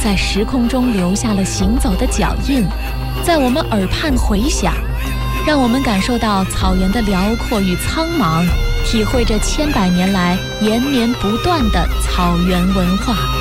在时空中留下了行走的脚印，在我们耳畔回响，让我们感受到草原的辽阔与苍茫，体会着千百年来延绵不断的草原文化。